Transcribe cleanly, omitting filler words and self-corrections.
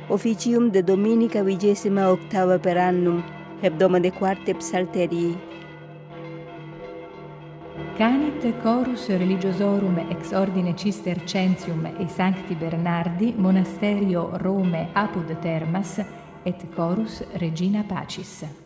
officium de Dominica 28 per annum, hebdomade quarte psalterii. Canit chorus religiosorum ex ordine Cistercensium e Sancti Bernardi, monasterio Rome apud Termas, et chorus Regina Pacis.